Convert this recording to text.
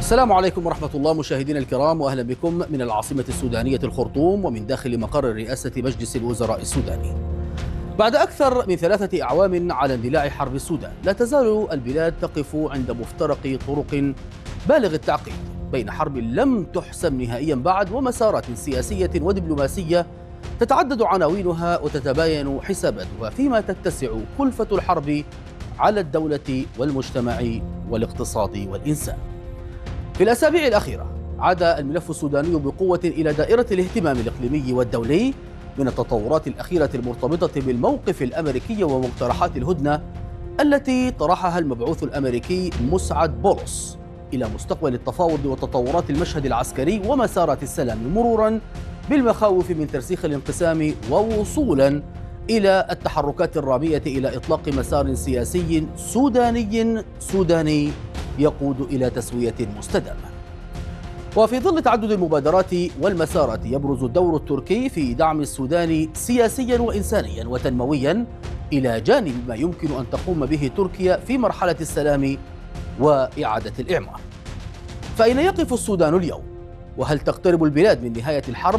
السلام عليكم ورحمة الله مشاهدينا الكرام، وأهلا بكم من العاصمة السودانية الخرطوم ومن داخل مقر رئاسة مجلس الوزراء السوداني. بعد أكثر من 3 أعوام على اندلاع حرب السودان، لا تزال البلاد تقف عند مفترق طرق بالغ التعقيد بين حرب لم تحسم نهائيا بعد ومسارات سياسية ودبلوماسية تتعدد عناوينها وتتباين حساباتها، فيما تتسع كلفة الحرب على الدولة والمجتمع والاقتصاد والإنسان. في الأسابيع الأخيرة عاد الملف السوداني بقوة إلى دائرة الاهتمام الإقليمي والدولي من التطورات الأخيرة المرتبطة بالموقف الأمريكي ومقترحات الهدنة التي طرحها المبعوث الأمريكي مسعد بولس إلى مستقبل التفاوض وتطورات المشهد العسكري ومسارات السلام، مرورا بالمخاوف من ترسيخ الانقسام ووصولا إلى التحركات الرامية إلى إطلاق مسار سياسي سوداني يقود إلى تسوية مستدامة. وفي ظل تعدد المبادرات والمسارات يبرز الدور التركي في دعم السودان سياسيا وإنسانيا وتنمويا، إلى جانب ما يمكن أن تقوم به تركيا في مرحلة السلام وإعادة الإعمار. فأين يقف السودان اليوم؟ وهل تقترب البلاد من نهاية الحرب